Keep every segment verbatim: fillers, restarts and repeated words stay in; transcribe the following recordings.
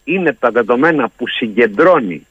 είναι τα δεδομένα που συγκεντρώνει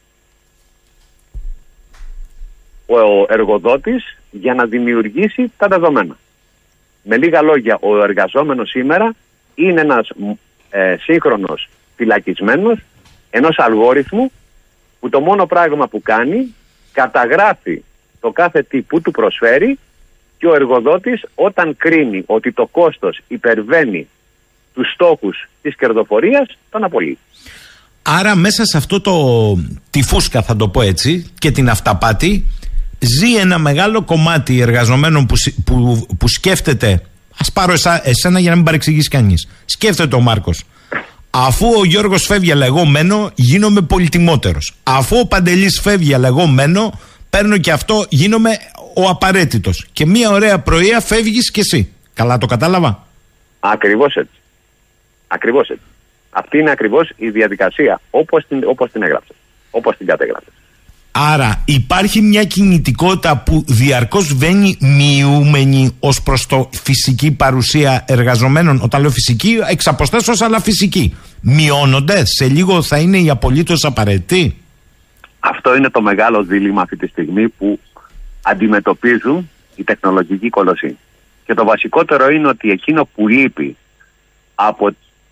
ο εργοδότης για να δημιουργήσει τα δεδομένα. Με λίγα λόγια, ο εργαζόμενος σήμερα είναι ένας ε, σύγχρονος φυλακισμένος ενός αλγόριθμου που το μόνο πράγμα που κάνει καταγράφει το κάθε τι που του προσφέρει και ο εργοδότης όταν κρίνει ότι το κόστος υπερβαίνει τους στόχους της κερδοφορίας τον απολύει. Άρα μέσα σε αυτό το τη φούσκα, θα το πω έτσι, και την αυταπάτη ζει ένα μεγάλο κομμάτι εργαζομένων που, που, που σκέφτεται, ας πάρω εσά, εσένα για να μην παρεξηγήσει κανείς, σκέφτεται ο Μάρκος, αφού ο Γιώργος φεύγει αλλά εγώ μένω, γίνομαι πολυτιμότερος. Αφού ο Παντελής φεύγει αλλά εγώ μένω, παίρνω και αυτό, γίνομαι ο απαραίτητος. Και μία ωραία πρωία φεύγεις κι εσύ. Καλά το κατάλαβα? Ακριβώς έτσι. Ακριβώς έτσι. Αυτή είναι ακριβώς η διαδικασία όπως την, όπως την έγραψες, όπως την κατέγραψες. Άρα υπάρχει μια κινητικότητα που διαρκώς βαίνει μειούμενη ως προς το φυσική παρουσία εργαζομένων. Όταν λέω φυσική, εξ αποστάσεως, αλλά φυσική. Μειώνονται, σε λίγο θα είναι οι απολύτως απαραίτητοι. Αυτό είναι το μεγάλο δίλημμα αυτή τη στιγμή που αντιμετωπίζουν οι τεχνολογικοί κολοσσοί. Και το βασικότερο είναι ότι εκείνο που λείπει από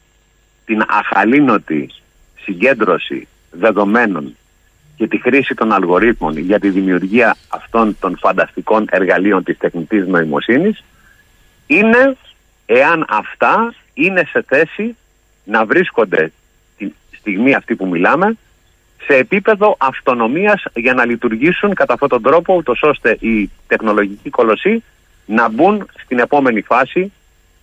την αχαλήνωτη συγκέντρωση δεδομένων και τη χρήση των αλγορίθμων για τη δημιουργία αυτών των φανταστικών εργαλείων της τεχνητής νοημοσύνης είναι εάν αυτά είναι σε θέση να βρίσκονται τη στιγμή αυτή που μιλάμε σε επίπεδο αυτονομίας για να λειτουργήσουν κατά αυτόν τον τρόπο, ούτως ώστε οι τεχνολογικοί κολοσσοί να μπουν στην επόμενη φάση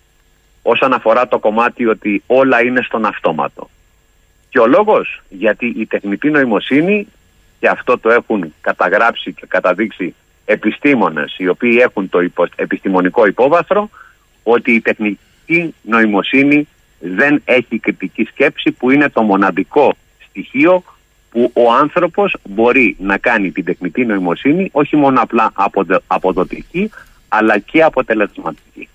όσον αφορά το κομμάτι ότι όλα είναι στον αυτόματο. Και ο λόγος γιατί η τεχνητή νοημοσύνη, και αυτό το έχουν καταγράψει και καταδείξει επιστήμονες οι οποίοι έχουν το υπο, επιστημονικό υπόβαθρο, ότι η τεχνητή νοημοσύνη δεν έχει κριτική σκέψη, που είναι το μοναδικό στοιχείο που ο άνθρωπος μπορεί να κάνει την τεχνητή νοημοσύνη όχι μόνο απλά αποδοτική, αλλά και αποτελεσματική.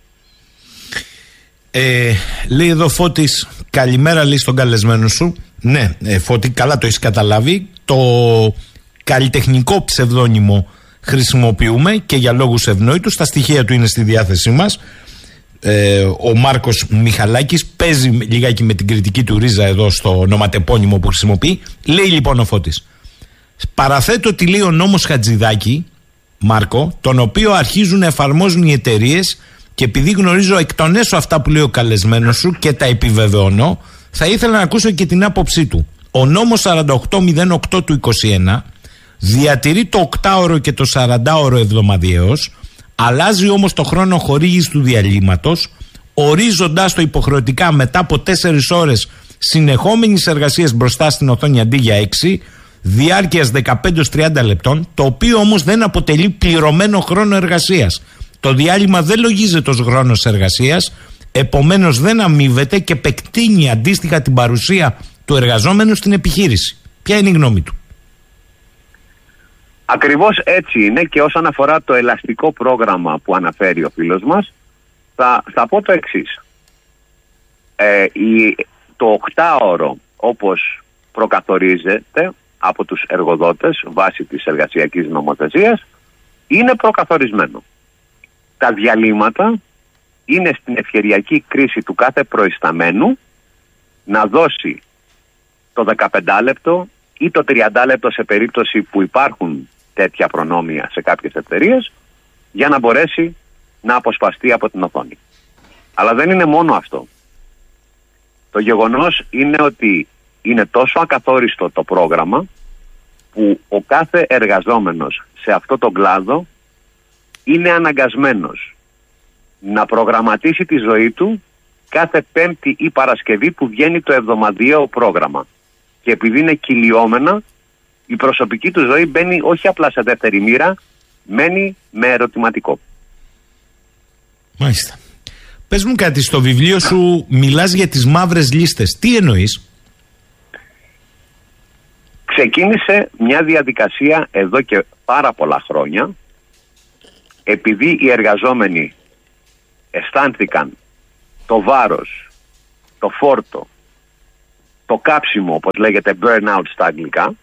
Ε, λέει εδώ Φώτης, καλημέρα, λέει στον καλεσμένο σου. Ναι, ε, Φώτη, καλά το έχεις καταλάβει. Το καλλιτεχνικό ψευδόνυμο χρησιμοποιούμε και για λόγους ευνόητους. Τα στοιχεία του είναι στη διάθεσή μας. Ε, ο Μάρκος Μιχαλάκης παίζει λιγάκι με την κριτική του ρίζα εδώ στο ονοματεπώνυμο που χρησιμοποιεί. Λέει λοιπόν ο Φώτης, παραθέτω ότι λέει ο νόμος Χατζηδάκη, Μάρκο, τον οποίο αρχίζουν να εφαρμόζουν οι εταιρείες, και επειδή γνωρίζω εκ των έσω αυτά που λέει ο καλεσμένος σου και τα επιβεβαιώνω, θα ήθελα να ακούσω και την άποψή του. Ο νόμος σαράντα οκτώ μηδέν οκτώ του είκοσι ένα διατηρεί το οκτάωρο και το σαραντάωρο εβδομαδιαίως, αλλάζει όμως το χρόνο χορήγησης του διαλύματος, ορίζοντας το υποχρεωτικά μετά από τέσσερις ώρες συνεχόμενης εργασίας μπροστά στην οθόνη αντί για έξι, διάρκειας δεκαπέντε έως τριάντα λεπτών, το οποίο όμως δεν αποτελεί πληρωμένο χρόνο εργασίας. Το διάλειμμα δεν λογίζεται ως χρόνος εργασίας, επομένως δεν αμείβεται και επεκτείνει αντίστοιχα την παρουσία του εργαζόμενου στην επιχείρηση. Ποια είναι η γνώμη του? Ακριβώς έτσι είναι, και όσον αφορά το ελαστικό πρόγραμμα που αναφέρει ο φίλος μας, θα, θα πω το εξής. Ε, η, το οκτάωρο, όπως προκαθορίζεται από τους εργοδότες βάσει της εργασιακής νομοθεσίας, είναι προκαθορισμένο. Τα διαλύματα είναι στην ευκαιριακή κρίση του κάθε προϊσταμένου να δώσει το δεκαπεντάλεπτο ή το τριαντάλεπτο σε περίπτωση που υπάρχουν τέτοια προνόμια σε κάποιες εταιρείες, για να μπορέσει να αποσπαστεί από την οθόνη. Αλλά δεν είναι μόνο αυτό. Το γεγονός είναι ότι είναι τόσο ακαθόριστο το πρόγραμμα που ο κάθε εργαζόμενος σε αυτό το κλάδο είναι αναγκασμένος να προγραμματίσει τη ζωή του κάθε Πέμπτη ή Παρασκευή που βγαίνει το εβδομαδιαίο πρόγραμμα. Και επειδή είναι κυλιόμενα, η προσωπική του ζωή μπαίνει όχι απλά σε δεύτερη μοίρα, μένει με ερωτηματικό. Μάλιστα. Πες μου κάτι, στο βιβλίο σου μιλάς για τις μαύρες λίστες. Τι εννοείς? Ξεκίνησε μια διαδικασία εδώ και πάρα πολλά χρόνια, επειδή οι εργαζόμενοι αισθάνθηκαν το βάρος, το φόρτο το κάψιμο, όπως λέγεται burnout στα αγγλικά,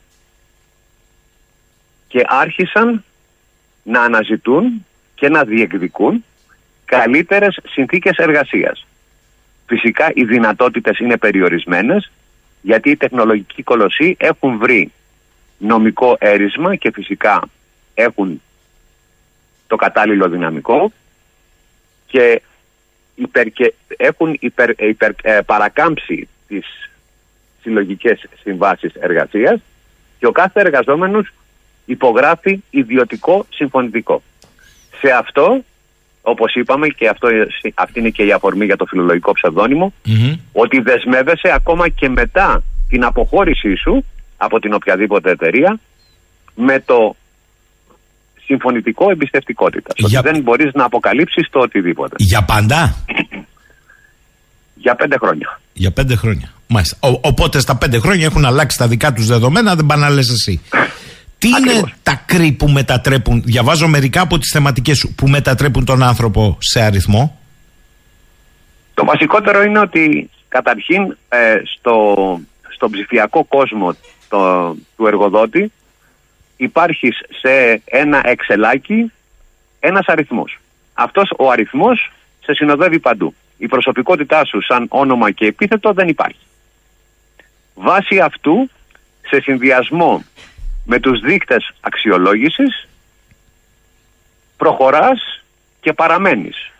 και άρχισαν να αναζητούν και να διεκδικούν καλύτερες συνθήκες εργασίας. Φυσικά οι δυνατότητες είναι περιορισμένες, γιατί οι τεχνολογικοί κολοσσοί έχουν βρει νομικό έρισμα και φυσικά έχουν το κατάλληλο δυναμικό και, υπερ, και έχουν υπερ, υπερ, ε, παρακάμψει τις συλλογικές συμβάσεις εργασίας και ο κάθε εργαζόμενος υπογράφει ιδιωτικό συμφωνητικό. Σε αυτό, όπως είπαμε, και αυτό, αυτή είναι και η αφορμή για το φιλολογικό ψευδώνυμο, mm-hmm. ότι δεσμεύεσαι ακόμα και μετά την αποχώρησή σου από την οποιαδήποτε εταιρεία με το συμφωνητικό εμπιστευτικότητας. Για... Ότι δεν μπορείς να αποκαλύψεις το οτιδήποτε. Για πάντα? Για πέντε χρόνια. Για πέντε χρόνια. Μάλιστα. Ο, οπότε στα πέντε χρόνια έχουν αλλάξει τα δικά τους δεδομένα, δεν πάνε να λες εσύ. Τι Ακριβώς. Είναι τα κρύ που μετατρέπουν, διαβάζω μερικά από τις θεματικές σου, που μετατρέπουν τον άνθρωπο σε αριθμό? Το βασικότερο είναι ότι καταρχήν ε, στο, στο ψηφιακό κόσμο το, του εργοδότη υπάρχει σε ένα εξελάκι ένας αριθμός. Αυτός ο αριθμός σε συνοδεύει παντού. Η προσωπικότητά σου σαν όνομα και επίθετο δεν υπάρχει. Βάσει αυτού, σε συνδυασμό με τους δείκτες αξιολόγησης, προχωράς και παραμένεις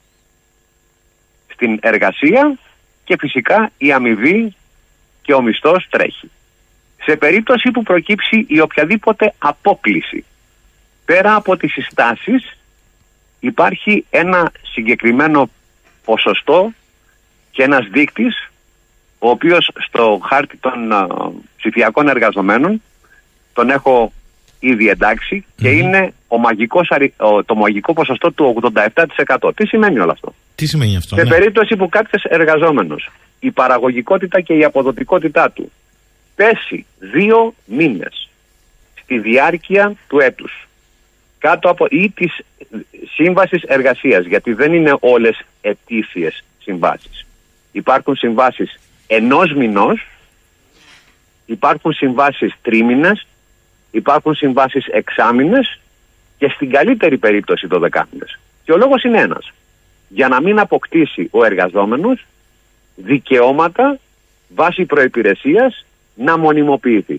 στην εργασία και φυσικά η αμοιβή και ο μισθός τρέχει. Σε περίπτωση που προκύψει η οποιαδήποτε απόκλιση πέρα από τις συστάσεις, υπάρχει ένα συγκεκριμένο ποσοστό και ένας δείκτης, ο οποίος στο χάρτη των uh, ψηφιακών εργαζομένων τον έχω ήδη εντάξει και mm-hmm. είναι ο μαγικός, το μαγικό ποσοστό του ογδόντα επτά τοις εκατό. Τι σημαίνει όλο αυτό? Τι σημαίνει αυτό? Σε ναι. περίπτωση που κάποιος εργαζόμενος, η παραγωγικότητα και η αποδοτικότητά του πέσει δύο μήνες στη διάρκεια του έτους κάτω από ή της σύμβασης εργασίας, γιατί δεν είναι όλες ετήσιες συμβάσεις. Υπάρχουν συμβάσεις ενός μηνός, υπάρχουν συμβάσεις τρίμηνες, υπάρχουν συμβάσεις εξάμηνες και στην καλύτερη περίπτωση το δεκάμηνες. Και ο λόγος είναι ένας. Για να μην αποκτήσει ο εργαζόμενος δικαιώματα βάσει προϋπηρεσίας να μονιμοποιηθεί.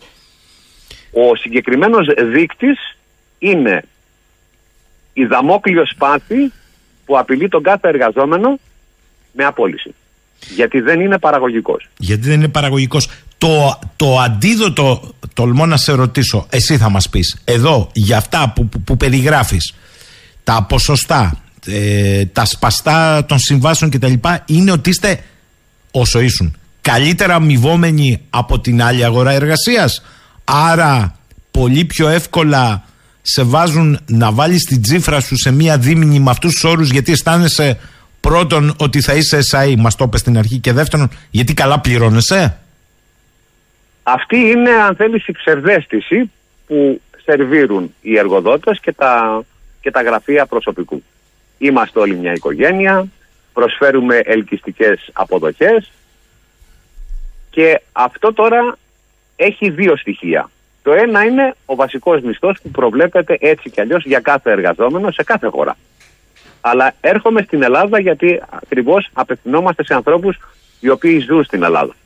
Ο συγκεκριμένος δείκτης είναι η δαμόκλειο σπάθη που απειλεί τον κάθε εργαζόμενο με απόλυση. Γιατί δεν είναι παραγωγικός. Γιατί δεν είναι παραγωγικός. Το, το αντίδοτο, τολμώ να σε ρωτήσω, εσύ θα μας πεις, εδώ για αυτά που, που, που περιγράφεις, τα ποσοστά, ε, τα σπαστά των συμβάσεων κτλ. Είναι ότι είστε, όσο ήσουν, καλύτερα αμοιβόμενοι από την άλλη αγορά εργασίας. Άρα πολύ πιο εύκολα σε βάζουν να βάλεις την τσίφρα σου σε μία δίμηνη με αυτούς τους όρους, γιατί αισθάνεσαι πρώτον ότι θα είσαι ες άι, μας το είπες στην αρχή, και δεύτερον γιατί καλά πληρώνεσαι. Αυτή είναι, αν θέλεις, η ψευδαίσθηση που σερβίρουν οι εργοδότες και τα, και τα γραφεία προσωπικού. Είμαστε όλοι μια οικογένεια, προσφέρουμε ελκυστικές αποδοχές και αυτό τώρα έχει δύο στοιχεία. Το ένα είναι ο βασικός μισθός που προβλέπεται έτσι κι αλλιώς για κάθε εργαζόμενο σε κάθε χώρα. Αλλά έρχομαι στην Ελλάδα γιατί ακριβώς απευθυνόμαστε σε ανθρώπους οι οποίοι ζουν στην Ελλάδα.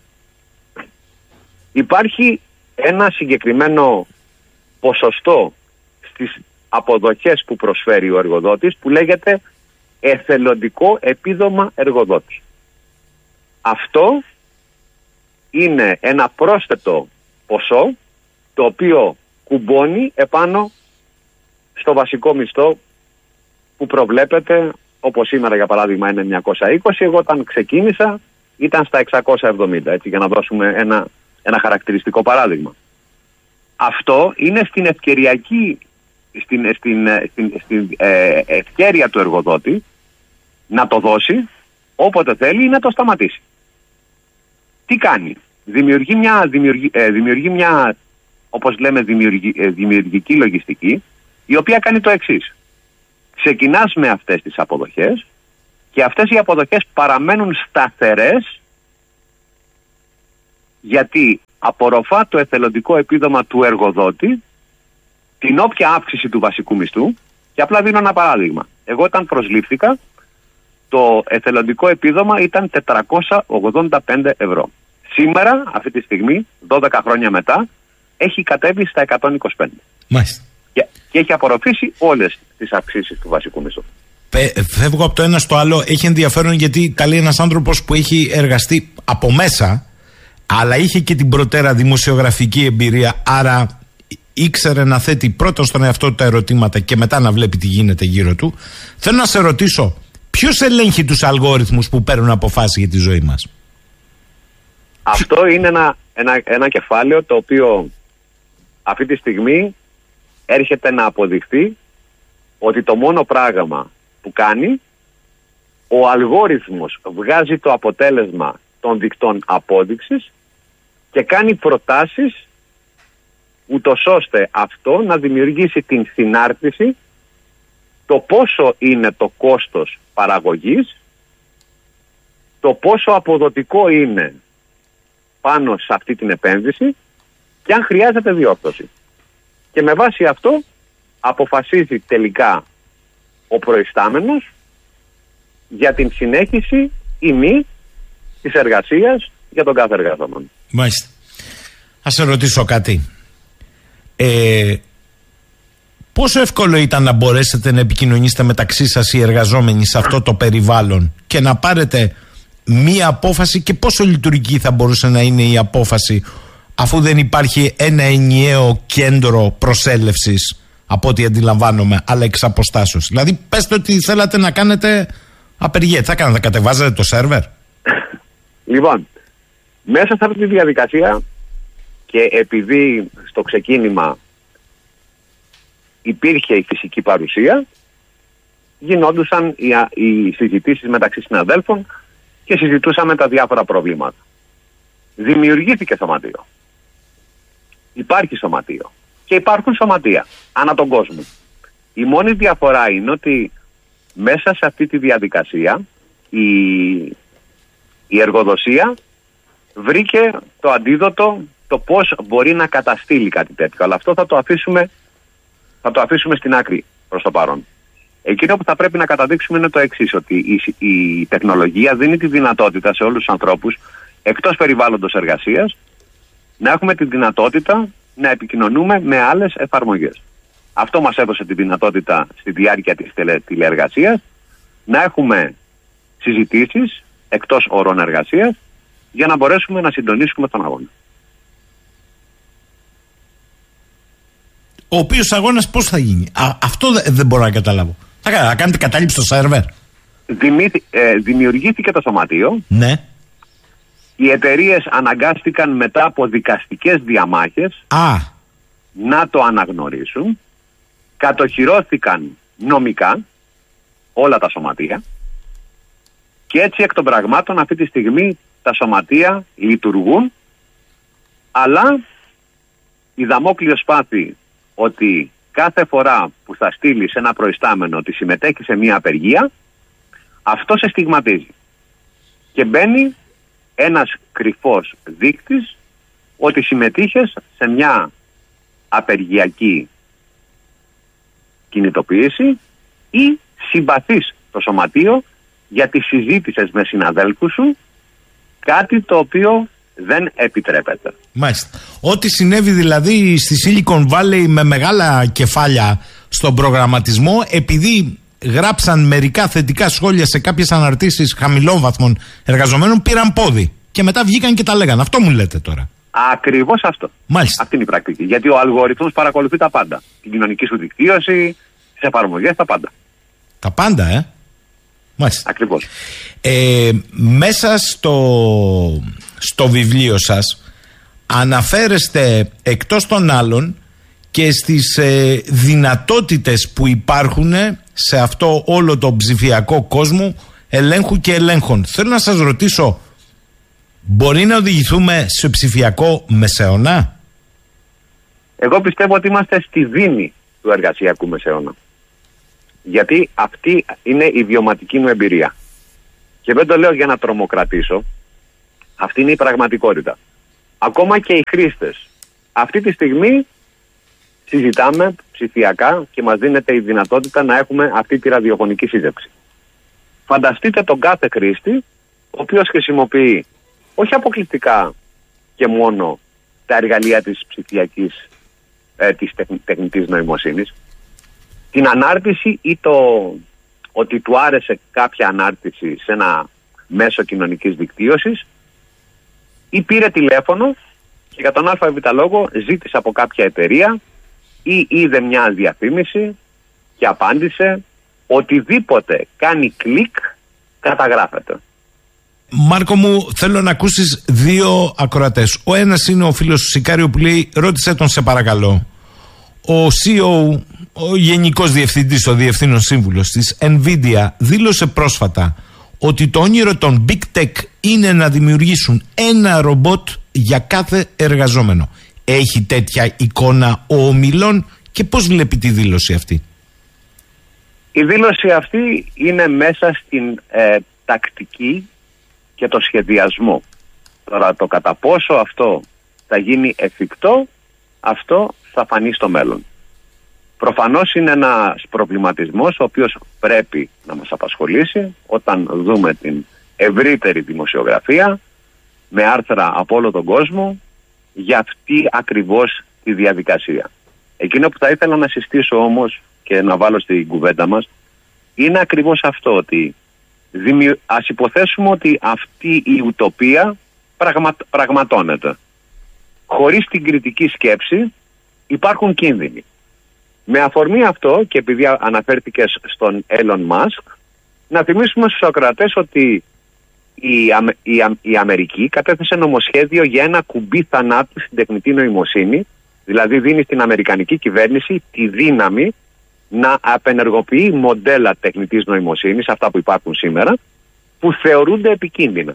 Υπάρχει ένα συγκεκριμένο ποσοστό στις αποδοχές που προσφέρει ο εργοδότης που λέγεται εθελοντικό επίδομα εργοδότη. Αυτό είναι ένα πρόσθετο ποσό το οποίο κουμπώνει επάνω στο βασικό μισθό που προβλέπεται, όπως σήμερα για παράδειγμα είναι εννιακόσια είκοσι, εγώ όταν ξεκίνησα ήταν στα εξακόσια εβδομήντα, έτσι, για να δώσουμε ένα, ένα χαρακτηριστικό παράδειγμα. Αυτό είναι στην ευκαιριακή, στην, στην, στην, στην ε, ευκαιρία του εργοδότη να το δώσει όποτε θέλει ή να το σταματήσει. Τι κάνει? Δημιουργεί μια, δημιουργεί, ε, δημιουργεί μια όπως λέμε δημιουργη, ε, δημιουργική λογιστική, η οποία κάνει το εξής. Ξεκινάς με αυτές τις αποδοχές και αυτές οι αποδοχές παραμένουν σταθερές γιατί απορροφά το εθελοντικό επίδομα του εργοδότη την όποια αύξηση του βασικού μισθού. Και απλά δίνω ένα παράδειγμα. Εγώ όταν προσλήφθηκα, το εθελοντικό επίδομα ήταν τετρακόσια ογδόντα πέντε ευρώ. Σήμερα, αυτή τη στιγμή, δώδεκα χρόνια μετά, έχει κατέβει στα εκατόν είκοσι πέντε. Μάλιστα. Και, και έχει απορροφήσει όλες τις αυξήσεις του βασικού μισθού. Φεύγω από το ένα στο άλλο. Έχει ενδιαφέρον γιατί τα λέει ένας άνθρωπος που έχει εργαστεί από μέσα, αλλά είχε και την προτέρα δημοσιογραφική εμπειρία, άρα ήξερε να θέτει πρώτα στον εαυτό του τα ερωτήματα και μετά να βλέπει τι γίνεται γύρω του. Θέλω να σε ρωτήσω, ποιος ελέγχει τους αλγόριθμους που παίρνουν αποφάσεις για τη ζωή μας? Αυτό είναι ένα, ένα, ένα κεφάλαιο το οποίο αυτή τη στιγμή έρχεται να αποδειχθεί ότι το μόνο πράγμα που κάνει, ο αλγόριθμος βγάζει το αποτέλεσμα των δικτών απόδειξης και κάνει προτάσεις ούτως ώστε αυτό να δημιουργήσει την συνάρτηση το πόσο είναι το κόστος παραγωγής, το πόσο αποδοτικό είναι πάνω σε αυτή την επένδυση και αν χρειάζεται διόρθωση. Και με βάση αυτό αποφασίζει τελικά ο προϊστάμενος για την συνέχιση ή μη της εργασίας για τον κάθε εργαζόμενο. Μάλιστα. Ας σε ρωτήσω κάτι. Ε, πόσο εύκολο ήταν να μπορέσετε να επικοινωνήσετε μεταξύ σας οι εργαζόμενοι σε αυτό το περιβάλλον και να πάρετε μία απόφαση, και πόσο λειτουργική θα μπορούσε να είναι η απόφαση αφού δεν υπάρχει ένα ενιαίο κέντρο προσέλευσης, από ό,τι αντιλαμβάνομαι, αλλά εξ αποστάσεως? Δηλαδή πέστε ότι θέλατε να κάνετε απεργία, τι θα κάνετε, κατεβάζετε το σερβερ? Λοιπόν, μέσα σε αυτή τη διαδικασία, και επειδή στο ξεκίνημα υπήρχε η φυσική παρουσία, γινόντουσαν οι, οι συζητήσεις μεταξύ συναδέλφων και συζητούσαμε τα διάφορα προβλήματα. Δημιουργήθηκε σωματείο. Υπάρχει σωματείο. Και υπάρχουν σωματεία ανά τον κόσμο. Η μόνη διαφορά είναι ότι μέσα σε αυτή τη διαδικασία η, η εργοδοσία βρήκε το αντίδοτο, το πώς μπορεί να καταστήλει κάτι τέτοιο. Αλλά αυτό θα το αφήσουμε, θα το αφήσουμε στην άκρη προς το παρόν. Εκείνο που θα πρέπει να καταδείξουμε είναι το εξής, ότι η, η τεχνολογία δίνει τη δυνατότητα σε όλους τους ανθρώπους εκτός περιβάλλοντος εργασίας να έχουμε τη δυνατότητα να επικοινωνούμε με άλλες εφαρμογές. Αυτό μας έδωσε τη δυνατότητα στη διάρκεια της τελε, τηλεεργασίας να έχουμε συζητήσεις εκτός ωρών εργασίας για να μπορέσουμε να συντονίσουμε τον αγώνα. Ο οποίος αγώνας πώς θα γίνει? Α, αυτό δεν μπορώ να καταλάβω. Θα, θα κάνετε κατάληψη στο σερβερ? Δημι, ε, δημιουργήθηκε το σωματείο. Ναι. Οι εταιρείες αναγκάστηκαν μετά από δικαστικές διαμάχες Α. να το αναγνωρίσουν. Κατοχυρώθηκαν νομικά όλα τα σωματεία και έτσι εκ των πραγμάτων αυτή τη στιγμή τα σωματεία λειτουργούν, αλλά η δαμόκλειος πάθη ότι κάθε φορά που θα στείλει ένα προϊστάμενο ότι συμμετέχει σε μια απεργία, αυτό σε στιγματίζει και μπαίνει ένας κρυφός δείκτης ότι συμμετείχες σε μια απεργιακή κινητοποίηση ή συμπαθείς το σωματείο γιατί συζήτησες με συναδέλφους σου κάτι το οποίο δεν επιτρέπεται. Μάλιστα. Ό,τι συνέβη δηλαδή στη Silicon Valley με μεγάλα κεφάλια στον προγραμματισμό, επειδή γράψαν μερικά θετικά σχόλια σε κάποιες αναρτήσεις χαμηλόβαθμων εργαζομένων, πήραν πόδι και μετά βγήκαν και τα λέγανε. Αυτό μου λέτε τώρα? Ακριβώς αυτό. Μάλιστα. Αυτή είναι η πρακτική. Γιατί ο αλγόριθμος παρακολουθεί τα πάντα. Την κοινωνική σου δικτύωση, τις εφαρμογές, τα πάντα. Τα πάντα, ε. Μάλιστα. Ακριβώς. Ε, μέσα στο, στο βιβλίο σας αναφέρεστε εκτός των άλλων και στις ε, δυνατότητες που υπάρχουν σε αυτό όλο το ψηφιακό κόσμο ελέγχου και ελέγχων. Θέλω να σας ρωτήσω, μπορεί να οδηγηθούμε σε ψηφιακό μεσαίωνα? Εγώ πιστεύω ότι είμαστε στη δίνη του εργασιακού μεσαίωνα. Γιατί αυτή είναι η βιωματική μου εμπειρία. Και δεν το λέω για να τρομοκρατήσω. Αυτή είναι η πραγματικότητα. ακόμα και οι χρήστες. Αυτή τη στιγμή συζητάμε ψηφιακά και μας δίνεται η δυνατότητα να έχουμε αυτή τη ραδιοφωνική σύζευξη. Φανταστείτε τον κάθε χρήστη, ο οποίος χρησιμοποιεί όχι αποκλειστικά και μόνο τα εργαλεία της ψηφιακής, ε, της τεχνη, τεχνητής νοημοσύνης, την ανάρτηση ή το ότι του άρεσε κάποια ανάρτηση σε ένα μέσο κοινωνικής δικτύωσης, ή πήρε τηλέφωνο και για τον ΑΒ λόγο ζήτησε από κάποια εταιρεία ή είδε μια διαφήμιση και απάντησε. Οτιδήποτε κάνει κλικ καταγράφεται. Μάρκο μου, θέλω να ακούσεις δύο ακροατές. Ο ένας είναι ο φίλος του Σικάριο που λέει, ρώτησε τον σε παρακαλώ. Ο σι ι ο, ο γενικός διευθυντής, ο διευθύνων σύμβουλος της Nvidia, δήλωσε πρόσφατα ότι το όνειρο των Big Tech είναι να δημιουργήσουν ένα ρομπότ για κάθε εργαζόμενο. Έχει τέτοια εικόνα ο ομιλών και πώς βλέπει τη δήλωση αυτή? Η δήλωση αυτή είναι μέσα στην ε, τακτική και το σχεδιασμό. Τώρα το κατά πόσο αυτό θα γίνει εφικτό, αυτό θα φανεί στο μέλλον. Προφανώς είναι ένας προβληματισμός ο οποίος πρέπει να μας απασχολήσει όταν δούμε την ευρύτερη δημοσιογραφία με άρθρα από όλο τον κόσμο για αυτή ακριβώς τη διαδικασία. Εκείνο που θα ήθελα να συστήσω όμως και να βάλω στην κουβέντα μας είναι ακριβώς αυτό, ότι δημιου... ας υποθέσουμε ότι αυτή η ουτοπία πραγμα... πραγματώνεται. Χωρίς την κριτική σκέψη υπάρχουν κίνδυνοι. Με αφορμή αυτό, και επειδή αναφέρθηκες στον Elon Musk, να θυμίσουμε στους ακροατές ότι η, Αμε... η, Α... η Αμερική κατέθεσε νομοσχέδιο για ένα κουμπί θανάτου στην τεχνητή νοημοσύνη, δηλαδή δίνει στην Αμερικανική κυβέρνηση τη δύναμη να απενεργοποιεί μοντέλα τεχνητής νοημοσύνης, αυτά που υπάρχουν σήμερα, που θεωρούνται επικίνδυνα.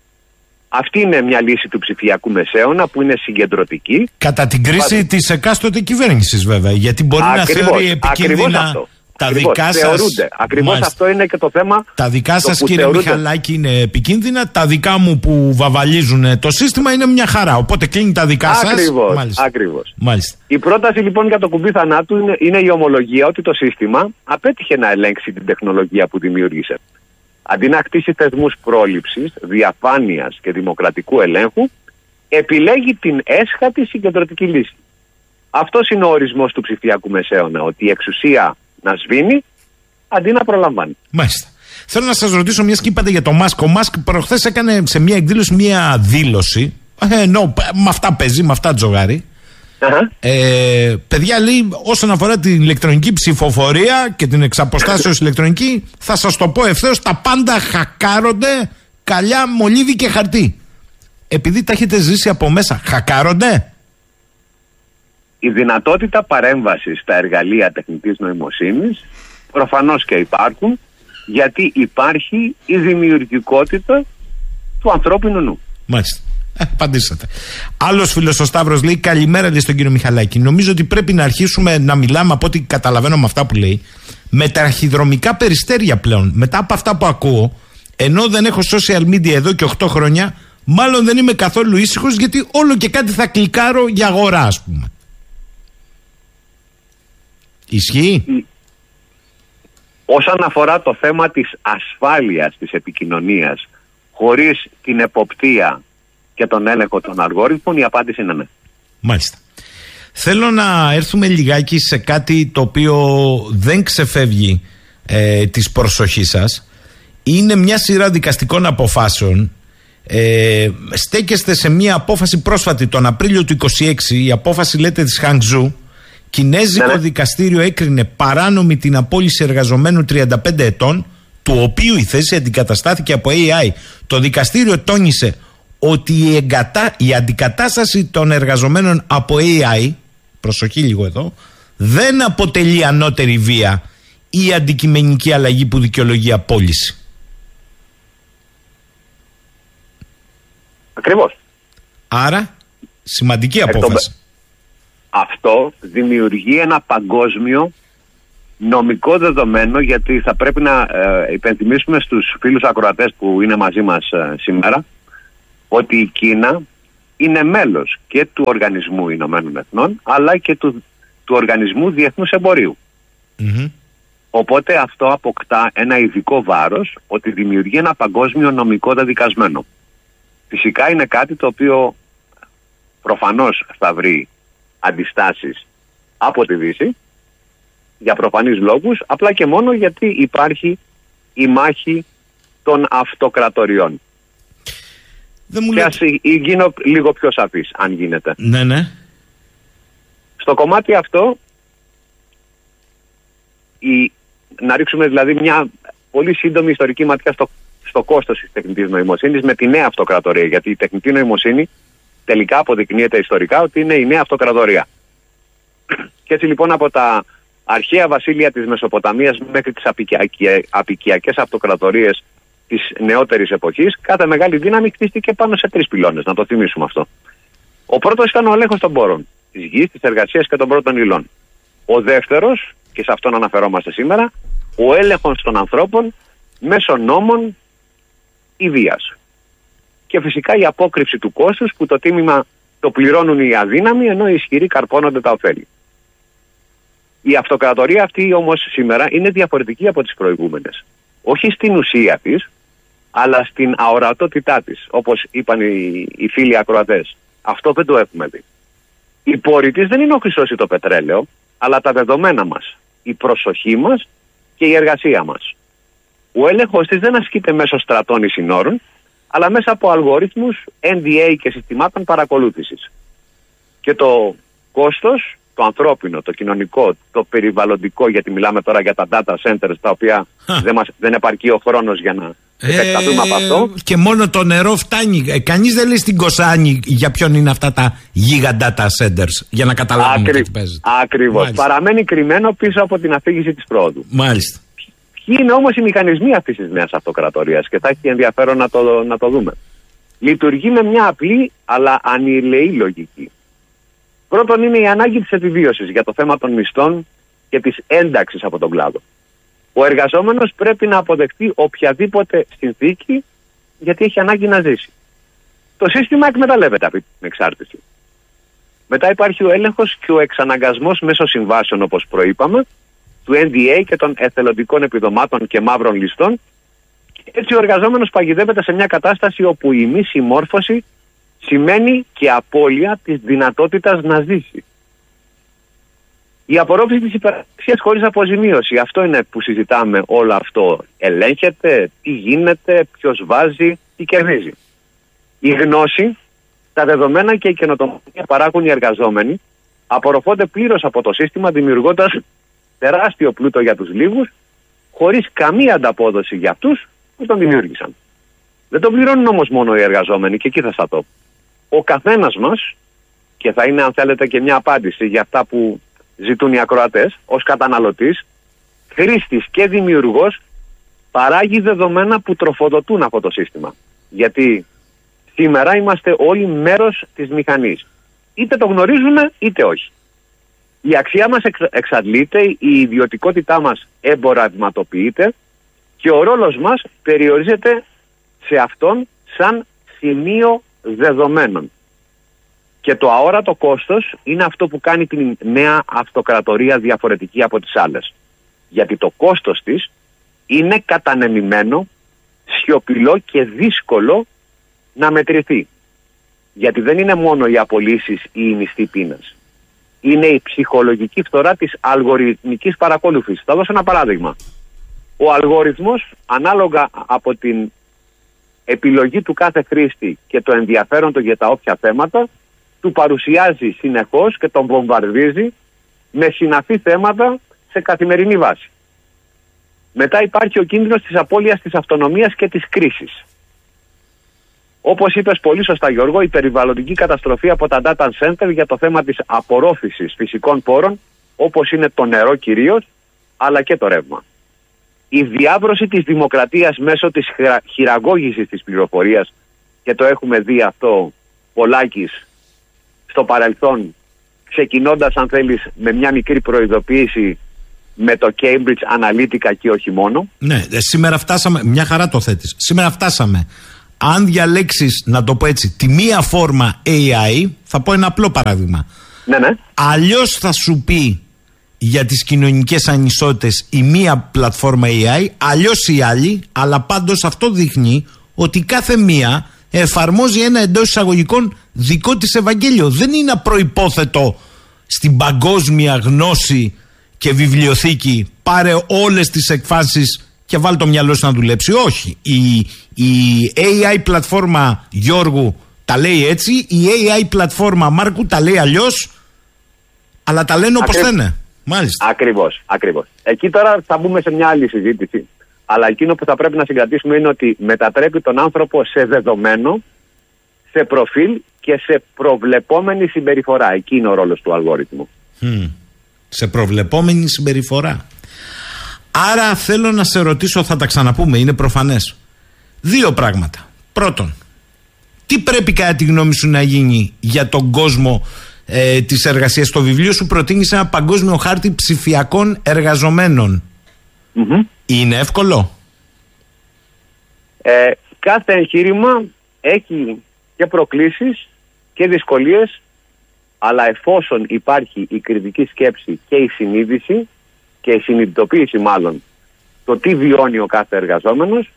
Αυτή είναι μια λύση του ψηφιακού μεσαίωνα που είναι συγκεντρωτική. Κατά την κρίση Πα... της εκάστοτε κυβέρνησης βέβαια, γιατί μπορεί ακριβώς, να θεωρεί επικίνδυνα τα ακριβώς, δικά σας. Θεωρούνται. Ακριβώς μάλιστα. Αυτό είναι και το θέμα. Τα δικά σας κύριε θεωρούνται... Μιχαλάκη είναι επικίνδυνα, τα δικά μου που βαβαλίζουν το σύστημα είναι μια χαρά. Οπότε κλείνει τα δικά σας. Ακριβώς. Μάλιστα. Ακριβώς. Μάλιστα. Η πρόταση λοιπόν για το κουμπί θανάτου είναι, είναι η ομολογία ότι το σύστημα απέτυχε να ελέγξει την τεχνολογία που δημιούργησε. Αντί να χτίσει θεσμούς πρόληψης, διαφάνειας και δημοκρατικού ελέγχου, επιλέγει την έσχατη συγκεντρωτική λύση. Αυτός είναι ο ορισμός του ψηφιακού μεσαίωνα, ότι η εξουσία να σβήνει αντί να προλαμβάνει. Μάλιστα. Θέλω να σας ρωτήσω, μια και είπατε για το Μάσκ. Ο Μάσκ προχθές έκανε σε μια εκδήλωση μια δήλωση. Ε, no, με αυτά παίζει, με αυτά τζογάρει. Uh-huh. Ε, παιδιά, λέει, όσον αφορά την ηλεκτρονική ψηφοφορία και την εξαποστάσεως ηλεκτρονική, θα σας το πω ευθέως, τα πάντα χακάρονται, καλιά, μολύβι και χαρτί. Επειδή τα έχετε ζήσει από μέσα, χακάρονται? Η δυνατότητα παρέμβασης στα εργαλεία τεχνητής νοημοσύνης προφανώς και υπάρχουν, γιατί υπάρχει η δημιουργικότητα του ανθρώπινου νου. Μάλιστα. Ε, απαντήσατε. Άλλος φίλος ο Σταύρος λέει, καλημέρα λέει στον κύριο Μιχαλάκη. Νομίζω ότι πρέπει να αρχίσουμε να μιλάμε, από ό,τι καταλαβαίνω με αυτά που λέει, με ταχυδρομικά περιστέρια πλέον. Μετά από αυτά που ακούω, ενώ δεν έχω social media εδώ και οκτώ χρόνια, μάλλον δεν είμαι καθόλου ήσυχος, γιατί όλο και κάτι θα κλικάρω για αγορά, ας πούμε. Ισχύει? Όσον αφορά το θέμα της ασφάλειας της επικοινωνίας χωρίς την εποπτεία και τον έλεγχο των αλγόριθμων, η απάντηση είναι ναι. Μάλιστα. Θέλω να έρθουμε λιγάκι σε κάτι το οποίο δεν ξεφεύγει ε, της προσοχής σας. Είναι μια σειρά δικαστικών αποφάσεων. Ε, στέκεστε σε μια απόφαση πρόσφατη τον Απρίλιο του είκοσι έξι. Η απόφαση λέτε της Χανγκζού. Κινέζικο ναι, ναι. δικαστήριο έκρινε παράνομη την απόλυση εργαζομένου τριάντα πέντε ετών, του οποίου η θέση αντικαταστάθηκε από έι άι. Το δικαστήριο τόνισε ότι η, εγκατά, η αντικατάσταση των εργαζομένων από έι άι, προσοχή λίγο εδώ, δεν αποτελεί ανώτερη βία ή αντικειμενική αλλαγή που δικαιολογεί απόλυση. Ακριβώς. Άρα, σημαντική απόφαση. Αυτό δημιουργεί ένα παγκόσμιο νομικό δεδομένο, γιατί θα πρέπει να ε, υπενθυμίσουμε στους φίλους ακροατές που είναι μαζί μας ε, σήμερα ότι η Κίνα είναι μέλος και του Οργανισμού Ηνωμένων Εθνών, αλλά και του, του Οργανισμού Διεθνούς Εμπορίου. Mm-hmm. Οπότε αυτό αποκτά ένα ειδικό βάρος, ότι δημιουργεί ένα παγκόσμιο νομικό δεδικασμένο. Φυσικά είναι κάτι το οποίο προφανώς θα βρει αντιστάσεις από τη Δύση, για προφανείς λόγους, απλά και μόνο γιατί υπάρχει η μάχη των αυτοκρατοριών. Δεν μου και ας γίνω λίγο πιο σαφής, αν γίνεται. Ναι, ναι. Στο κομμάτι αυτό, η, να ρίξουμε δηλαδή μια πολύ σύντομη ιστορική ματιά στο, στο κόστος της τεχνητής νοημοσύνης με τη νέα αυτοκρατορία. Γιατί η τεχνητή νοημοσύνη τελικά αποδεικνύεται ιστορικά ότι είναι η νέα αυτοκρατορία. Και έτσι λοιπόν από τα αρχαία βασίλεια της Μεσοποταμίας μέχρι τις απικιακές αυτοκρατορίες της νεότερης εποχής, κάθε μεγάλη δύναμη χτίστηκε πάνω σε τρεις πυλώνες, να το θυμίσουμε αυτό. Ο πρώτος ήταν ο έλεγχος των πόρων, της γης, της εργασίας και των πρώτων υλών. Ο δεύτερος, και σε αυτόν αναφερόμαστε σήμερα, ο έλεγχος των ανθρώπων μέσω νόμων ή βίας. Και φυσικά η απόκρυψη του κόστους, που το τίμημα το πληρώνουν οι αδύναμοι, ενώ οι ισχυροί καρπώνονται τα ωφέλη. Η αυτοκρατορία αυτή όμως σήμερα είναι διαφορετική από τις προηγούμενες. Όχι στην ουσία της, αλλά στην αορατότητά της, όπως είπαν οι, οι φίλοι ακροατές. Αυτό δεν το έχουμε δει. Η πόρη της δεν είναι ο χρυσός ή το πετρέλαιο, αλλά τα δεδομένα μας, η προσοχή μας και η εργασία μας. Ο έλεγχος της δεν ασκείται μέσω στρατών ή συνόρων, αλλά μέσα από αλγορίθμους, εν ντι έι και συστημάτων παρακολούθησης. Και το κόστος, το ανθρώπινο, το κοινωνικό, το περιβαλλοντικό, γιατί μιλάμε τώρα για τα data centers, τα οποία δεν, μας, δεν επαρκεί ο χρόνος για να επεκταθούμε ε, από αυτό. Και μόνο το νερό φτάνει. Ε, κανείς δεν λέει στην Κοσάνη για ποιον είναι αυτά τα γίγα data centers, για να καταλάβουμε Άκρι, τι παίζεται. Ακριβώς. Μάλιστα. Παραμένει κρυμμένο πίσω από την αφήγηση της πρόοδου. Μάλιστα. Ποιοι είναι όμως οι μηχανισμοί αυτής της νέας αυτοκρατορίας, και θα έχει ενδιαφέρον να το, να το δούμε. Λειτουργεί με μια απλή αλλά ανηλεή λογική. Πρώτον είναι η ανάγκη της επιβίωσης για το θέμα των μισθών και της ένταξης από τον κλάδο. Ο εργαζόμενος πρέπει να αποδεχτεί οποιαδήποτε συνθήκη, γιατί έχει ανάγκη να ζήσει. Το σύστημα εκμεταλλεύεται αυτή την εξάρτηση. Μετά υπάρχει ο έλεγχος και ο εξαναγκασμός μέσω συμβάσεων, όπως προείπαμε, του εν ντι έι και των εθελοντικών επιδομάτων και μαύρων ληστών. Και έτσι ο εργαζόμενος παγιδεύεται σε μια κατάσταση όπου η μη συμμόρφωση σημαίνει και απώλεια της δυνατότητας να ζήσει. Η απορρόφηση της υπεραξίας χωρίς αποζημίωση. Αυτό είναι που συζητάμε όλο αυτό. Ελέγχεται, τι γίνεται, ποιος βάζει, τι κερδίζει. Η γνώση, τα δεδομένα και η καινοτομία παράγουν οι εργαζόμενοι, απορροφώνται πλήρως από το σύστημα, δημιουργώντας τεράστιο πλούτο για τους λίγους, χωρίς καμία ανταπόδοση για αυτούς που τον δημιούργησαν. Δεν τον πληρώνουν όμως μόνο οι εργαζόμενοι, και εκεί θα σταθώ. Ο καθένας μας, και θα είναι αν θέλετε και μια απάντηση για αυτά που ζητούν οι ακροατές, ως καταναλωτής, χρήστης και δημιουργός, παράγει δεδομένα που τροφοδοτούν αυτό το σύστημα. Γιατί σήμερα είμαστε όλοι μέρος της μηχανής. Είτε το γνωρίζουμε είτε όχι. Η αξία μας εξ, εξαντλείται, η ιδιωτικότητά μας εμπορευματοποιείται και ο ρόλος μας περιορίζεται σε αυτόν σαν σημείο δεδομένων. Και το αόρατο κόστος είναι αυτό που κάνει την νέα αυτοκρατορία διαφορετική από τις άλλες. Γιατί το κόστος της είναι κατανεμημένο, σιωπηλό και δύσκολο να μετρηθεί. Γιατί δεν είναι μόνο οι απολύσεις ή η μισθή πείνας. Είναι η ψυχολογική φθορά της αλγοριθμικής παρακολούθησης. Θα δώσω ένα παράδειγμα. Ο αλγόριθμος, ανάλογα από την επιλογή του κάθε χρήστη και το ενδιαφέρον του για τα όποια θέματα, του παρουσιάζει συνεχώς και τον βομβαρδίζει με συναφή θέματα σε καθημερινή βάση. Μετά υπάρχει ο κίνδυνος της απώλειας της αυτονομίας και της κρίσης. Όπως είπες πολύ σωστά, Γιώργο, η περιβαλλοντική καταστροφή από τα data center για το θέμα της απορρόφησης φυσικών πόρων, όπως είναι το νερό κυρίως, αλλά και το ρεύμα. Η διάβρωση της δημοκρατίας μέσω της χειραγώγησης της πληροφορίας, και το έχουμε δει αυτό πολλάκις στο παρελθόν, ξεκινώντας αν θέλεις με μια μικρή προειδοποίηση με το Cambridge Analytica και όχι μόνο. Ναι, σήμερα φτάσαμε, μια χαρά το θέτεις, σήμερα φτάσαμε αν διαλέξεις, να το πω έτσι, τη μία φόρμα έι άι, θα πω ένα απλό παράδειγμα. Ναι, ναι. Αλλιώς θα σου πει για τις κοινωνικές ανισότητες η μία πλατφόρμα έι άι, αλλιώς η άλλη, αλλά πάντως αυτό δείχνει ότι κάθε μία εφαρμόζει ένα εντός εισαγωγικών δικό της Ευαγγέλιο. Δεν είναι προϋπόθετο στην παγκόσμια γνώση και βιβλιοθήκη πάρε όλες τις εκφάνσεις και βάλ το μυαλό σου να δουλέψει. Όχι. Η, η έι άι πλατφόρμα Γιώργου τα λέει έτσι, η έι άι πλατφόρμα Μάρκου τα λέει αλλιώς, αλλά τα λένε όπως Ακρι... λένε. Μάλιστα. Ακριβώς, ακριβώς. Εκεί τώρα θα μπούμε σε μια άλλη συζήτηση. Αλλά εκείνο που θα πρέπει να συγκρατήσουμε είναι ότι μετατρέπει τον άνθρωπο σε δεδομένο, σε προφίλ και σε προβλεπόμενη συμπεριφορά. Εκεί είναι ο ρόλος του αλγόριθμου. Mm. Σε προβλεπόμενη συμπεριφορά. Άρα θέλω να σε ρωτήσω, θα τα ξαναπούμε, είναι προφανές. Δύο πράγματα. Πρώτον, τι πρέπει κατά τη γνώμη σου να γίνει για τον κόσμο ε, της εργασίας? Στο βιβλίο σου προτείνεις ένα παγκόσμιο χάρτη ψηφιακών εργαζομένων. Mm-hmm. Είναι εύκολο? Ε, κάθε εγχείρημα έχει και προκλήσεις και δυσκολίες, αλλά εφόσον υπάρχει η κριτική σκέψη και η συνείδηση και η συνειδητοποίηση μάλλον το τι βιώνει ο κάθε εργαζόμενος,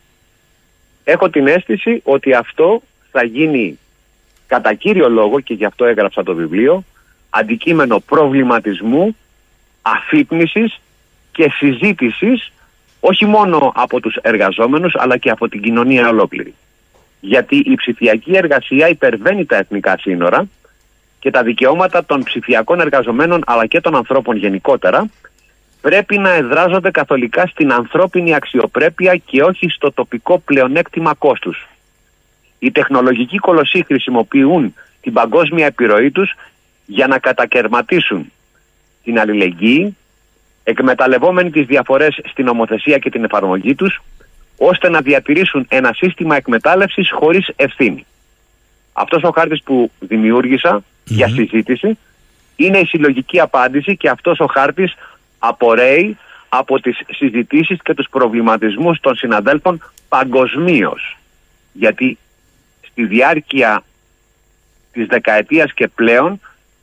έχω την αίσθηση ότι αυτό θα γίνει κατά κύριο λόγο, και γι' αυτό έγραψα το βιβλίο, αντικείμενο προβληματισμού, αφύπνισης και συζήτησης, όχι μόνο από τους εργαζόμενους αλλά και από την κοινωνία ολόκληρη. Γιατί η ψηφιακή εργασία υπερβαίνει τα εθνικά σύνορα και τα δικαιώματα των ψηφιακών εργαζομένων αλλά και των ανθρώπων γενικότερα πρέπει να εδράζονται καθολικά στην ανθρώπινη αξιοπρέπεια και όχι στο τοπικό πλεονέκτημα κόστους. Οι τεχνολογικοί κολοσσοί χρησιμοποιούν την παγκόσμια επιρροή τους για να κατακαιρματίσουν την αλληλεγγύη, εκμεταλλευόμενοι τις διαφορές στην νομοθεσία και την εφαρμογή τους, ώστε να διατηρήσουν ένα σύστημα εκμετάλλευσης χωρίς ευθύνη. Αυτός ο χάρτης που δημιούργησα mm-hmm. για συζήτηση είναι η συλλογική απάντηση, και αυτός ο χάρτης απορρέει από τις συζητήσεις και τους προβληματισμούς των συναδέλφων παγκοσμίως. Γιατί στη διάρκεια της δεκαετίας και πλέον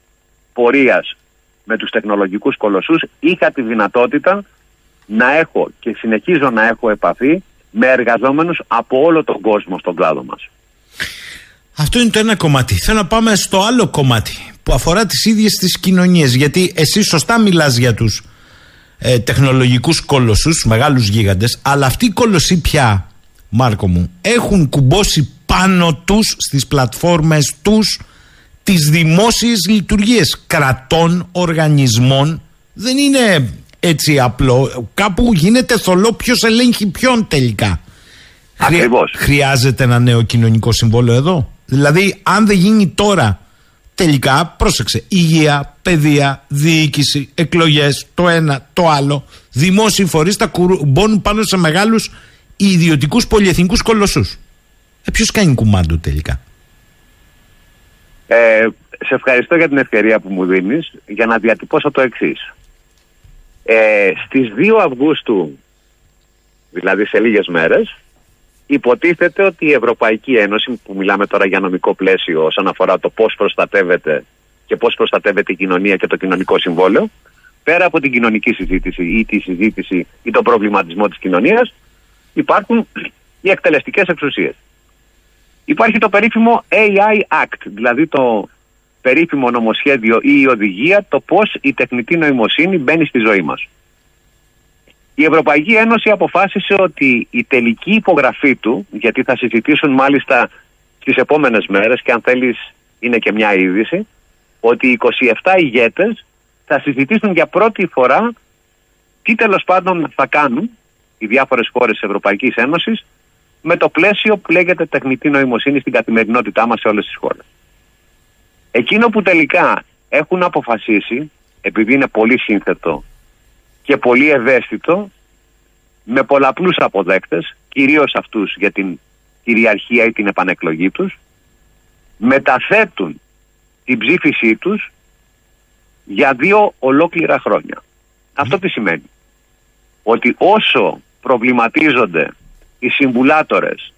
πορείας με τους τεχνολογικούς κολοσσούς είχα τη δυνατότητα να έχω και συνεχίζω να έχω επαφή με εργαζόμενους από όλο τον κόσμο στον κλάδο μας. Αυτό είναι το ένα κομμάτι. Θέλω να πάμε στο άλλο κομμάτι που αφορά τις ίδιες τις κοινωνίες, γιατί εσύ σωστά μιλάς για τους ε, τεχνολογικούς κολοσσούς, μεγάλους γίγαντες, αλλά αυτοί οι κολοσσοί πια, Μάρκο μου, έχουν κουμπώσει πάνω τους στις πλατφόρμες τους τις δημόσιες λειτουργίες κρατών, οργανισμών. Δεν είναι έτσι απλό. Κάπου γίνεται θολό ποιος ελέγχει ποιον τελικά. Ακριβώς. Χρειάζεται ένα νέο κοινωνικό συμβόλαιο εδώ. Δηλαδή, αν δεν γίνει τώρα, τελικά, πρόσεξε, υγεία, παιδεία, διοίκηση, εκλογές, το ένα, το άλλο, δημόσιοι φορείς θα κουμπώνουν πάνω σε μεγάλους ιδιωτικούς πολυεθνικούς κολοσσούς. Ε, ποιος κάνει κουμάντο τελικά? Ε, σε ευχαριστώ για την ευκαιρία που μου δίνεις για να διατυπώσω το εξής. Ε, στις δύο Αυγούστου, δηλαδή σε λίγες μέρες, υποτίθεται ότι η Ευρωπαϊκή Ένωση, που μιλάμε τώρα για νομικό πλαίσιο όσον αφορά το πώς προστατεύεται και πώς προστατεύεται η κοινωνία και το κοινωνικό συμβόλαιο, πέρα από την κοινωνική συζήτηση ή τη συζήτηση ή τον προβληματισμό της κοινωνίας, υπάρχουν οι εκτελεστικές εξουσίες. Υπάρχει το περίφημο έι άι Act, δηλαδή το περίφημο νομοσχέδιο ή η οδηγία, το πώς η τεχνητή νοημοσύνη μπαίνει στη ζωή μας. Η Ευρωπαϊκή Ένωση αποφάσισε ότι η τελική υπογραφή του, γιατί θα συζητήσουν μάλιστα τις επόμενες μέρες και αν θέλεις είναι και μια είδηση, ότι οι είκοσι επτά ηγέτες θα συζητήσουν για πρώτη φορά τι τέλος πάντων θα κάνουν οι διάφορες χώρες της Ευρωπαϊκής Ένωσης με το πλαίσιο που λέγεται τεχνητή νοημοσύνη στην καθημερινότητά μας σε όλες τις χώρες. Εκείνο που τελικά έχουν αποφασίσει, επειδή είναι πολύ σύνθετο και πολύ ευαίσθητο, με πολλαπλούς αποδέκτες, κυρίως αυτούς για την κυριαρχία ή την επανεκλογή τους, μεταθέτουν την ψήφισή τους για δύο ολόκληρα χρόνια. Mm. Αυτό τι σημαίνει? Ότι όσο προβληματίζονται οι συμβουλάτορες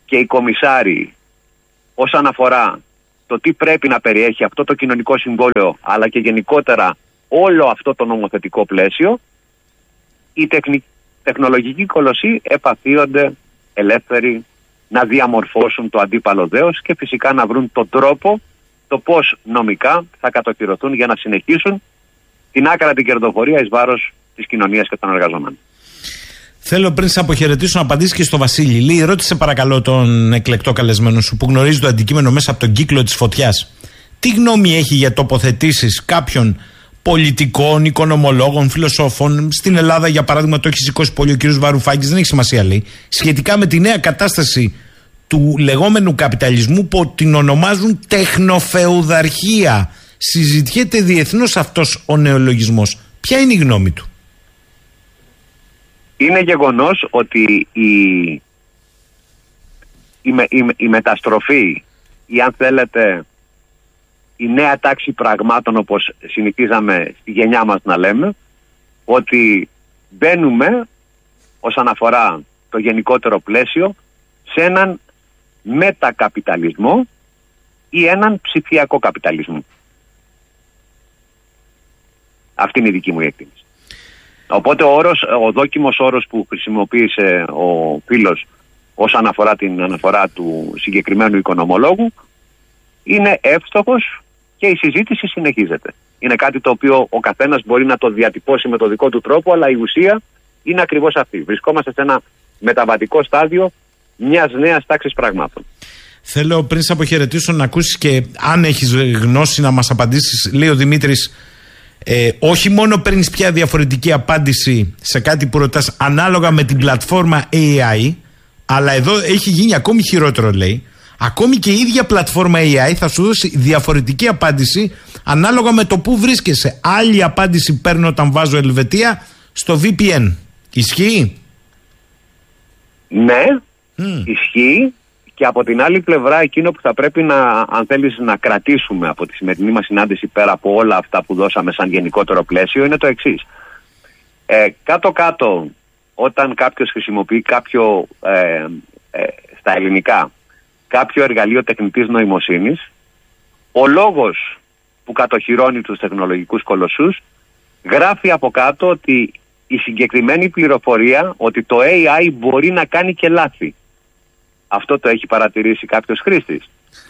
και οι κομισάροι όσον αφορά το τι πρέπει να περιέχει αυτό το κοινωνικό συμβόλαιο, αλλά και γενικότερα όλο αυτό το νομοθετικό πλαίσιο, οι τεχνικ... τεχνολογικοί κολοσσοί επαφίονται ελεύθεροι να διαμορφώσουν το αντίπαλο δέος και φυσικά να βρουν τον τρόπο το πώς νομικά θα κατοχυρωθούν για να συνεχίσουν την άκρατη κερδοφορία εις βάρος της κοινωνίας και των εργαζομένων. Θέλω πριν σε αποχαιρετήσω να απαντήσει και στο Βασίλη. Λί, ρώτησε παρακαλώ τον εκλεκτό καλεσμένο σου που γνωρίζει το αντικείμενο μέσα από τον κύκλο της φωτιάς. Τι γνώμη έχει για τοποθετήσεις κάποιων πολιτικών, οικονομολόγων, φιλοσόφων στην Ελλάδα, για παράδειγμα, το έχει σηκώσει πολύ ο κ. Βαρουφάκης, δεν έχει σημασία, λέει, σχετικά με τη νέα κατάσταση του λεγόμενου καπιταλισμού που την ονομάζουν τεχνοφεουδαρχία. Συζητιέται διεθνώς αυτός ο νεολογισμός. Ποια είναι η γνώμη του? Είναι γεγονός ότι η, η, με, η, η μεταστροφή ή αν θέλετε η νέα τάξη πραγμάτων, όπως συνηθίζαμε στη γενιά μας να λέμε, ότι μπαίνουμε όσον αφορά το γενικότερο πλαίσιο σε έναν μετακαπιταλισμό ή έναν ψηφιακό καπιταλισμό. Αυτή είναι η δική μου εκτίμηση. Οπότε ο, όρος, ο δόκιμος όρος που χρησιμοποίησε ο φίλος όσον αφορά την αναφορά του συγκεκριμένου οικονομολόγου είναι εύστοχος και η συζήτηση συνεχίζεται. Είναι κάτι το οποίο ο καθένας μπορεί να το διατυπώσει με το δικό του τρόπο, αλλά η ουσία είναι ακριβώς αυτή. Βρισκόμαστε σε ένα μεταβατικό στάδιο μιας νέας τάξης πραγμάτων. Θέλω πριν σε αποχαιρετήσω να ακούσεις και αν έχεις γνώση να μας απαντήσεις, λέει ο Δημήτρης, ε, όχι μόνο παίρνεις πια διαφορετική απάντηση σε κάτι που ρωτάς ανάλογα με την πλατφόρμα έι άι, αλλά εδώ έχει γίνει ακόμη χειρότερο, λέει. Ακόμη και η ίδια πλατφόρμα έι άι θα σου δώσει διαφορετική απάντηση ανάλογα με το που βρίσκεσαι. Άλλη απάντηση παίρνω όταν βάζω Ελβετία στο βι πι εν. Ισχύει? Ναι, mm. ισχύει. Και από την άλλη πλευρά, εκείνο που θα πρέπει να, αν θέλεις, να κρατήσουμε από τη σημερινή μας συνάντηση, πέρα από όλα αυτά που δώσαμε σαν γενικότερο πλαίσιο, είναι το εξής. Ε, κάτω-κάτω, όταν κάποιος χρησιμοποιεί κάποιο, ε, ε, στα ελληνικά, κάποιο εργαλείο τεχνητής νοημοσύνης, ο λόγος που κατοχυρώνει τους τεχνολογικούς κολοσσούς γράφει από κάτω ότι η συγκεκριμένη πληροφορία, ότι το έι άι μπορεί να κάνει και λάθη. Αυτό το έχει παρατηρήσει κάποιος χρήστης.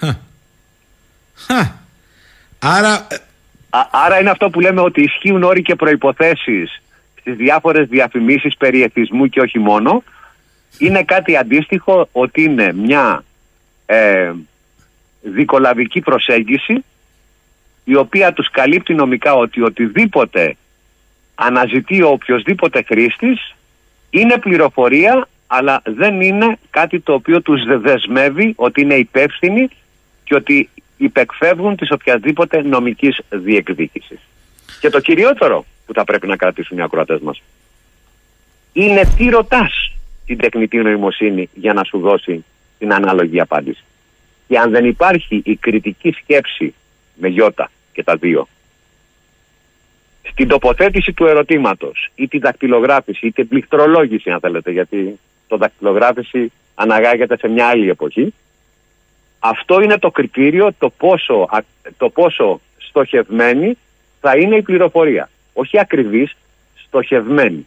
Άρα... Α, άρα είναι αυτό που λέμε ότι ισχύουν όροι και προϋποθέσεις στις διάφορες διαφημίσεις περί εθισμού και όχι μόνο. Είναι κάτι αντίστοιχο, ότι είναι μια ε, δικολαβική προσέγγιση η οποία τους καλύπτει νομικά ότι οτιδήποτε αναζητεί ο οποιοσδήποτε χρήστης είναι πληροφορία, αλλά δεν είναι κάτι το οποίο τους δεσμεύει ότι είναι υπεύθυνοι και ότι υπεκφεύγουν της οποιασδήποτε νομικής διεκδίκησης. Και το κυριότερο που θα πρέπει να κρατήσουν οι ακροατές μας είναι τι ρωτάς την τεχνητή νοημοσύνη για να σου δώσει την ανάλογη απάντηση. Και αν δεν υπάρχει η κριτική σκέψη με γιώτα και τα δύο στην τοποθέτηση του ερωτήματος ή τη δακτυλογράφηση ή την πληκτρολόγηση, αν θέλετε, γιατί το δακτυλογράφηση αναγάγεται σε μια άλλη εποχή, αυτό είναι το κριτήριο το πόσο, το πόσο στοχευμένη θα είναι η πληροφορία. Όχι ακριβής, στοχευμένη.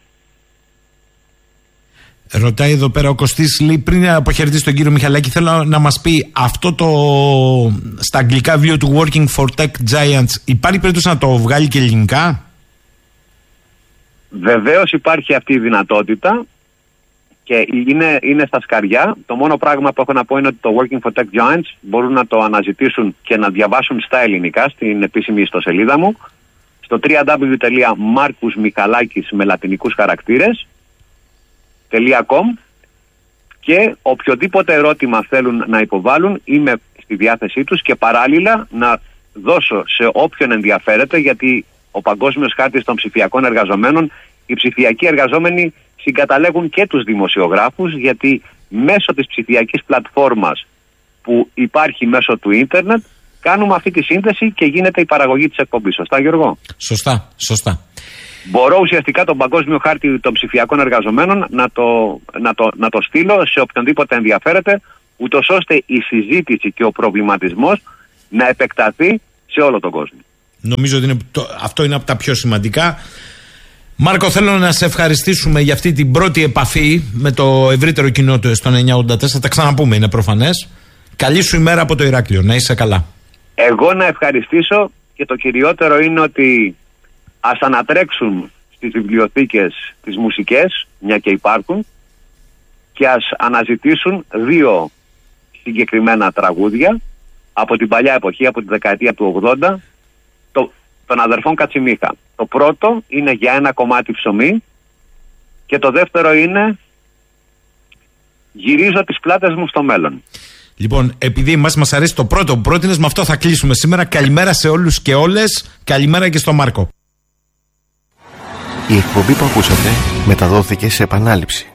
Ρωτάει εδώ πέρα ο Κωστής, λέει, πριν αποχαιρετήσει τον κύριο Μιχαλάκη, θέλω να μας πει αυτό το στα αγγλικά βιβλίο του Working for Tech Giants, υπάρχει περίπτωση να το βγάλει και ελληνικά? Βεβαίως υπάρχει αυτή η δυνατότητα και είναι, είναι στα σκαριά. Το μόνο πράγμα που έχω να πω είναι ότι το Working for Tech Giants μπορούν να το αναζητήσουν και να διαβάσουν στα ελληνικά στην επίσημη ιστοσελίδα μου στο double-u double-u double-u τελεία μάρκους μιχαλάκης με λατινικούς χαρακτήρες .com, και οποιοδήποτε ερώτημα θέλουν να υποβάλουν είμαι στη διάθεσή τους, και παράλληλα να δώσω σε όποιον ενδιαφέρεται, γιατί ο παγκόσμιος χάρτης των ψηφιακών εργαζομένων, οι ψηφιακοί εργαζόμενοι συγκαταλέγουν και τους δημοσιογράφους, γιατί μέσω της ψηφιακής πλατφόρμας που υπάρχει μέσω του ίντερνετ κάνουμε αυτή τη σύνθεση και γίνεται η παραγωγή της εκπομπής. Σωστά, Γιώργο? Σωστά, σωστά. Μπορώ ουσιαστικά τον παγκόσμιο χάρτη των ψηφιακών εργαζομένων να το, να το, να το στείλω σε οποιονδήποτε ενδιαφέρεται, ούτως ώστε η συζήτηση και ο προβληματισμός να επεκταθεί σε όλο τον κόσμο. Νομίζω ότι είναι το, αυτό είναι από τα πιο σημαντικά. Μάρκο, θέλω να σε ευχαριστήσουμε για αυτή την πρώτη επαφή με το ευρύτερο κοινό του στον εννιακόσια ογδόντα τέσσερα. Τα ξαναπούμε, είναι προφανές. Καλή σου ημέρα από το Ηράκλειο. Να είσαι καλά. Εγώ να ευχαριστήσω, και το κυριότερο είναι ότι ας ανατρέξουν στις βιβλιοθήκες τις μουσικές, μια και υπάρχουν, και ας αναζητήσουν δύο συγκεκριμένα τραγούδια από την παλιά εποχή, από τη δεκαετία του ογδόντα, το, των αδερφών Κατσιμίχα. Το πρώτο είναι «Για ένα κομμάτι ψωμί» και το δεύτερο είναι «Γυρίζω τις πλάτες μου στο μέλλον». Λοιπόν, επειδή εμάς μας αρέσει το πρώτο που πρότεινες, με αυτό θα κλείσουμε σήμερα. Καλημέρα σε όλους και όλες. Καλημέρα και στο Μάρκο. Η εκπομπή που ακούσατε μεταδόθηκε σε επανάληψη